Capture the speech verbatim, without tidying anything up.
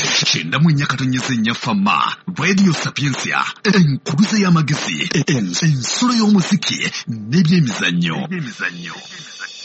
Kyenda mu nnya katonnyesa ennya Fama, Radio Sapiensia, enkuluze y'amagezi, ensulo y'omuziki n'ebyemizannyo.